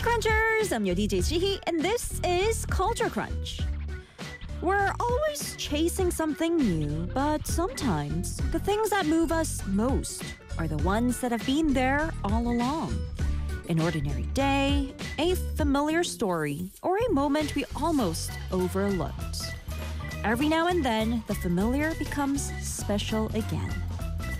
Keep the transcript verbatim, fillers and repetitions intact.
Crunchers! I'm your D J Chihi, and this is Culture Crunch. We're always chasing something new, but sometimes the things that move us most are the ones that have been there all along. An ordinary day, a familiar story, or a moment we almost overlooked. Every now and then, the familiar becomes special again.